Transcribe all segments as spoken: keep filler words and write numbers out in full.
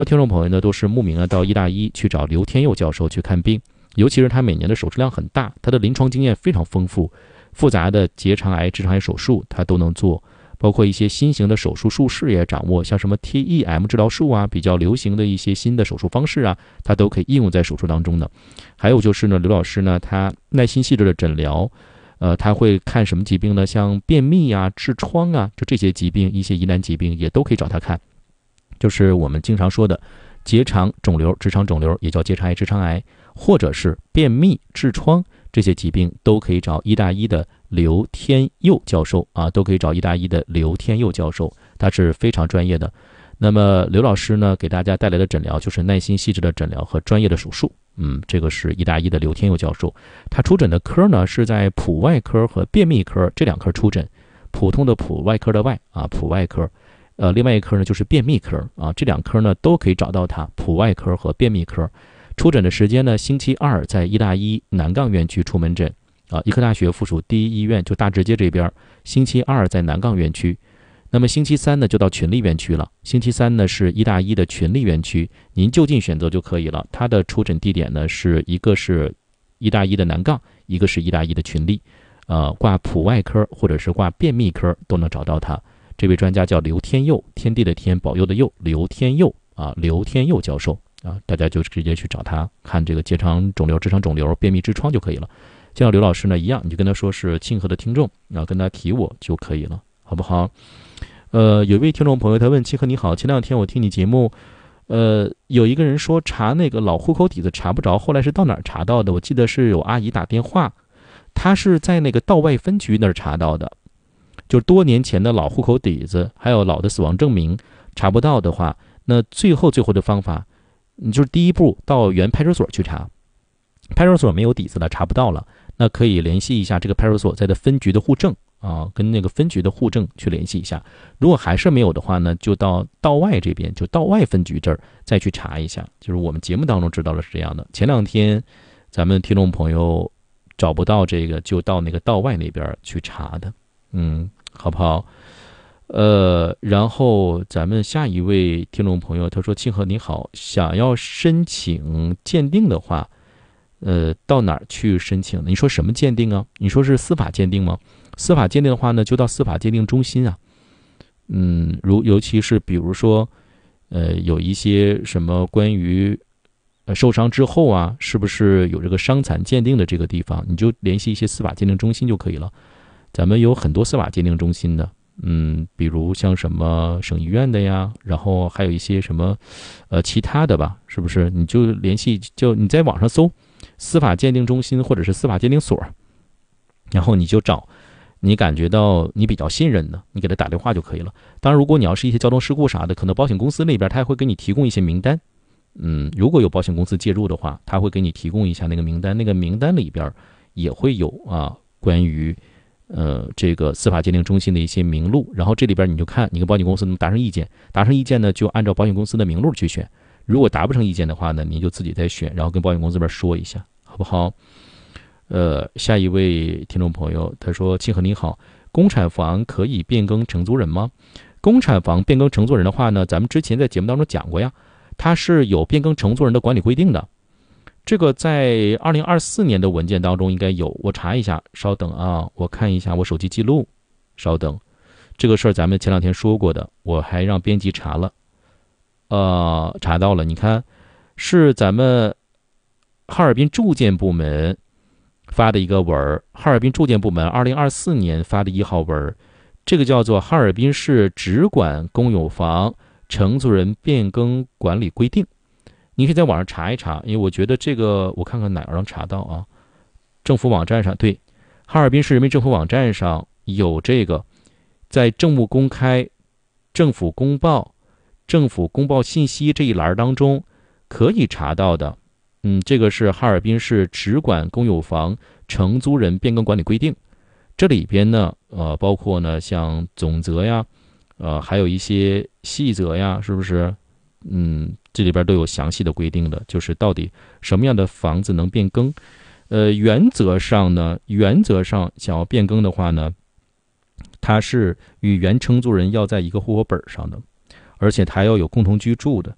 听众朋友呢都是慕名啊到医大医去找刘天佑教授去看病，尤其是他每年的手术量很大，他的临床经验非常丰富，复杂的结肠癌、直肠癌手术他都能做，包括一些新型的手术术式也掌握，像什么 T E M 治疗术啊，比较流行的一些新的手术方式啊，他都可以应用在手术当中的。还有就是呢，刘老师呢，他耐心细致的诊疗，呃，他会看什么疾病呢？像便秘啊、痔疮啊，就这些疾病，一些疑难疾病也都可以找他看。就是我们经常说的结肠肿瘤、直肠肿瘤，也叫结肠癌、直肠癌，或者是便秘、痔疮这些疾病，都可以找医大医的刘天佑教授啊，都可以找医大医的刘天佑教授，他是非常专业的。那么刘老师呢，给大家带来的诊疗就是耐心细致的诊疗和专业的手术。嗯，这个是医大医的刘天佑教授，他出诊的科呢是在普外科和便秘科这两科出诊，普通的普外科的外啊，普外科。呃，另外一科呢就是便秘科啊，这两科呢都可以找到他，普外科和便秘科。出诊的时间呢，星期二在医大医南岗院区出门诊啊，医科大学附属第一医院就大直街这边，星期二在南岗院区。那么星期三呢就到群力院区了，星期三呢是医大医的群力院区，您就近选择就可以了。它的出诊地点呢是一个是医大医的南岗，一个是医大医的群力，呃，挂普外科或者是挂便秘科都能找到他。这位专家叫刘天佑，天地的天，保佑的佑，刘天佑啊，刘天佑教授啊，大家就直接去找他看这个结肠肿瘤、直肠肿瘤、便秘、痔疮就可以了。像刘老师呢一样，你就跟他说是庆贺的听众，然后跟他提我就可以了，好不好？呃，有一位听众朋友他问庆贺你好，前两天我听你节目，呃，有一个人说查那个老户口底子查不着，后来是到哪儿查到的？我记得是有阿姨打电话，他是在那个道外分局那儿查到的。就是多年前的老户口底子，还有老的死亡证明查不到的话，那最后最后的方法，你就是第一步到原派出所去查，派出所没有底子了，查不到了，那可以联系一下这个派出所在的分局的户政啊，跟那个分局的户政去联系一下。如果还是没有的话呢，就到道外这边，就道外分局这儿再去查一下。就是我们节目当中知道的是这样的。前两天咱们听众朋友找不到这个，就到那个道外那边去查的，嗯。好不好？呃，然后咱们下一位听众朋友他说：“庆贺你好，想要申请鉴定的话，呃，到哪儿去申请呢？你说什么鉴定啊？你说是司法鉴定吗？司法鉴定的话呢，就到司法鉴定中心啊。嗯，如尤其是比如说，呃，有一些什么关于呃受伤之后啊，是不是有这个伤残鉴定的这个地方，你就联系一些司法鉴定中心就可以了。咱们有很多司法鉴定中心的。”嗯，比如像什么省医院的呀，然后还有一些什么，呃，其他的吧，是不是？你就联系，就你在网上搜司法鉴定中心或者是司法鉴定所，然后你就找你感觉到你比较信任的，你给他打电话就可以了。当然，如果你要是一些交通事故啥的，可能保险公司那边他也会给你提供一些名单。嗯，如果有保险公司介入的话，他会给你提供一下那个名单，那个名单里边也会有啊关于。呃，这个司法鉴定中心的一些名录，然后这里边你就看你跟保险公司能达成意见，达成意见呢就按照保险公司的名录去选，如果达不成意见的话呢，你就自己再选，然后跟保险公司这边说一下，好不好？呃，下一位听众朋友他说：“庆贺你好，公产房可以变更承租人吗？公产房变更承租人的话呢，咱们之前在节目当中讲过呀，它是有变更承租人的管理规定的。”这个在二零二四年的文件当中应该有，我查一下，稍等啊，我看一下我手机记录，稍等。这个事儿咱们前两天说过的，我还让编辑查了，呃，查到了，你看，是咱们哈尔滨住建部门发的一个文儿，哈尔滨住建部门二零二四年发的一号文儿，这个叫做《哈尔滨市直管公有房承租人变更管理规定》。你可以在网上查一查，因为我觉得这个我看看哪儿能查到啊？政府网站上，对，哈尔滨市人民政府网站上有这个，在政务公开、政府公报、政府公报信息这一栏当中可以查到的。嗯，这个是哈尔滨市直管公有房承租人变更管理规定，这里边呢，呃，包括呢像总则呀，呃，还有一些细则呀，是不是？嗯，这里边都有详细的规定的，就是到底什么样的房子能变更。呃，原则上呢，原则上想要变更的话呢，它是与原承租人要在一个户口本上的，而且它要有共同居住的，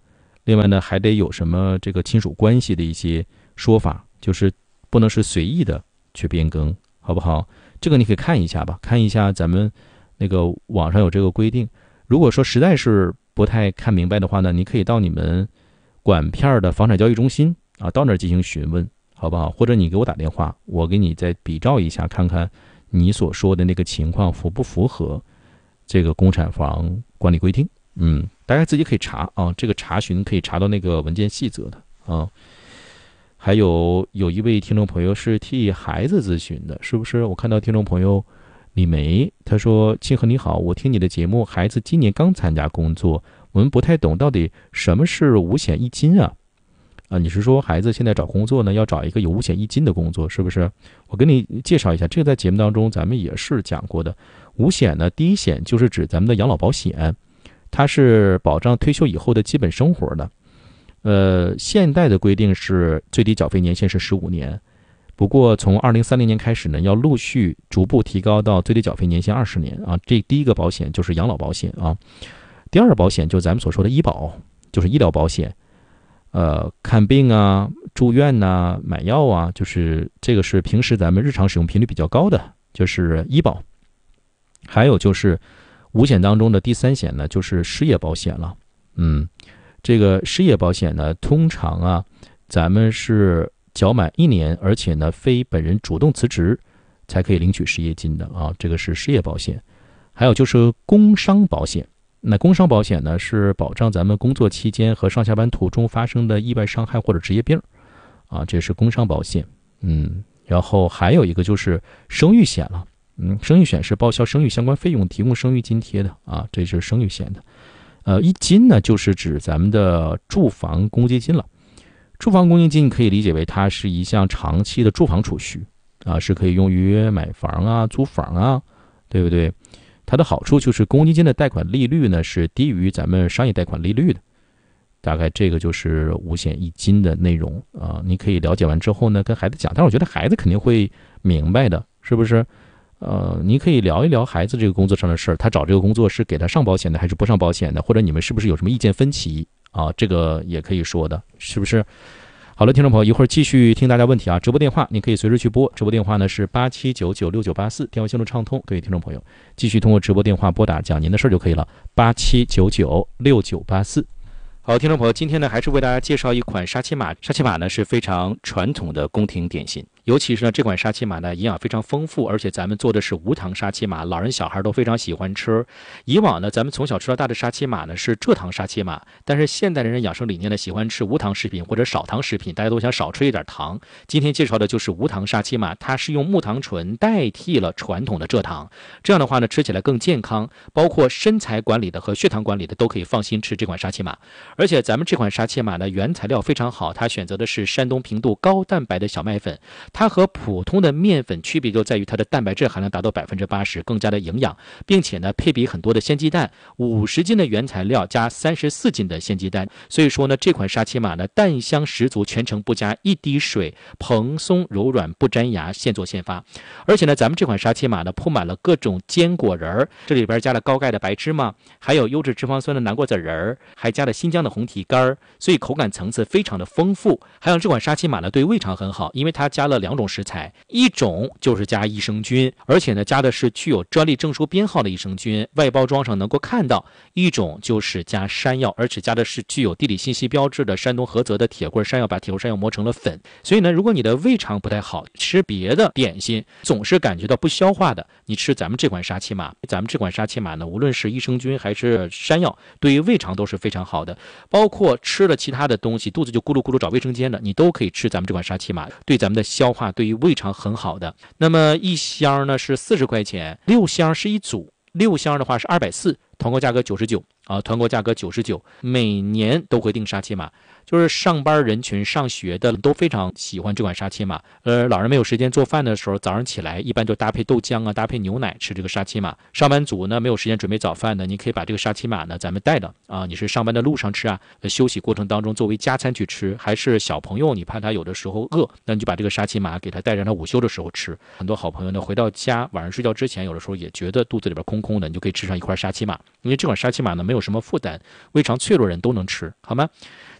另外呢，还得有什么这个亲属关系的一些说法，就是不能是随意的去变更，好不好？这个你可以看一下吧，看一下咱们那个网上有这个规定。如果说实在是不太看明白的话呢，你可以到你们管片的房产交易中心啊，到那儿进行询问，好不好？或者你给我打电话，我给你再比照一下，看看你所说的那个情况符不符合这个公产房管理规定。嗯，大家自己可以查啊，这个查询可以查到那个文件细则的啊。还有有一位听众朋友是替孩子咨询的，是不是？我看到听众朋友李梅，他说：庆和你好，我听你的节目，孩子今年刚参加工作，我们不太懂到底什么是五险一金啊？啊，你是说孩子现在找工作呢，要找一个有五险一金的工作，是不是？我给你介绍一下，这个在节目当中咱们也是讲过的。五险呢，第一险就是指咱们的养老保险，它是保障退休以后的基本生活的。呃，现代的规定是最低缴费年限是十五年，不过从二零三零年开始呢，要陆续逐步提高到最低缴费年限二十年啊。这第一个保险就是养老保险啊，第二个保险就是咱们所说的医保，就是医疗保险。呃，看病啊、住院呐、啊、买药啊，就是这个是平时咱们日常使用频率比较高的，就是医保。还有就是五险当中的第三险呢，就是失业保险了。嗯，这个失业保险呢，通常啊，咱们是缴满一年，而且呢，非本人主动辞职才可以领取失业金的啊。这个是失业保险。还有就是工伤保险。那工伤保险呢，是保障咱们工作期间和上下班途中发生的意外伤害或者职业病啊，这是工伤保险。嗯，然后还有一个就是生育险了。嗯，生育险是报销生育相关费用，提供生育津贴的啊，这是生育险的。呃，一金呢，就是指咱们的住房公积金了。住房公积金你可以理解为它是一项长期的住房储蓄啊，是可以用于买房啊、租房啊，对不对？它的好处就是公积金的贷款利率呢是低于咱们商业贷款利率的，大概这个就是五险一金的内容啊。你可以了解完之后呢，跟孩子讲，但是我觉得孩子肯定会明白的，是不是？呃，你可以聊一聊孩子这个工作上的事儿，他找这个工作是给他上保险的还是不上保险的，或者你们是不是有什么意见分歧啊？这个也可以说的，是不是？好了，听众朋友，一会儿继续听大家问题啊！直播电话你可以随时去拨，直播电话呢是八七九九六九八四，电话线路畅通，各位听众朋友继续通过直播电话拨打讲您的事儿就可以了，八七九九六九八四。好，听众朋友，今天呢还是为大家介绍一款沙琪玛。沙琪玛呢是非常传统的宫廷点心，尤其是呢这款沙琪玛呢营养非常丰富，而且咱们做的是无糖沙琪玛，老人小孩都非常喜欢吃。以往呢咱们从小吃到大的沙琪玛呢是蔗糖沙琪玛，但是现代人养生理念呢喜欢吃无糖食品或者少糖食品，大家都想少吃一点糖。今天介绍的就是无糖沙琪玛，它是用木糖醇代替了传统的蔗糖，这样的话呢吃起来更健康，包括身材管理的和血糖管理的都可以放心吃这款沙琪玛。而且咱们这款沙琪玛呢，原材料非常好，它选择的是山东平度高蛋白的小麦粉，它和普通的面粉区别就在于它的蛋白质含量达到百分之八十，更加的营养，并且呢配比很多的鲜鸡蛋，五十斤的原材料加三十四斤的鲜鸡蛋，所以说呢这款沙琪玛呢蛋香十足，全程不加一滴水，蓬松柔软不粘牙，现做现发。而且呢咱们这款沙琪玛呢铺满了各种坚果仁儿，这里边加了高钙的白芝麻，还有优质脂肪酸的南瓜籽仁儿，还加了新疆的红提干，所以口感层次非常的丰富。还有这款沙琪玛呢对胃肠很好，因为它加了两种食材，一种就是加益生菌，而且呢加的是具有专利证书编号的益生菌，外包装上能够看到；一种就是加山药，而且加的是具有地理信息标志的山东菏泽的铁棍山药，把铁棍山药磨成了粉。所以呢如果你的胃肠不太好，吃别的点心总是感觉到不消化的，你吃咱们这款沙琪玛，咱们这款沙琪玛呢无论是益生菌还是山药，对于胃肠都是非常好的，包括吃了其他的东西肚子就咕噜咕噜找卫生间的，你都可以吃咱们这款沙琪玛，对咱们的消化对于胃肠很好的。那么一箱呢是四十块钱，六箱是一组，六箱的话是二百四十，团购价格九十九啊，团购价格九十九，每年都会订沙琪玛，就是上班人群上学的都非常喜欢这款沙琪玛。呃，老人没有时间做饭的时候，早上起来一般就搭配豆浆啊，搭配牛奶吃这个沙琪玛。上班族呢没有时间准备早饭的，你可以把这个沙琪玛呢咱们带着啊，你是上班的路上吃啊，休息过程当中作为加餐去吃，还是小朋友你怕他有的时候饿，那你就把这个沙琪玛给他带着，他午休的时候吃。很多好朋友呢回到家晚上睡觉之前，有的时候也觉得肚子里边空空的，你就可以吃上一块沙琪玛，因为这款沙琪玛呢没有什么负担，胃肠脆弱人都能吃，好吗？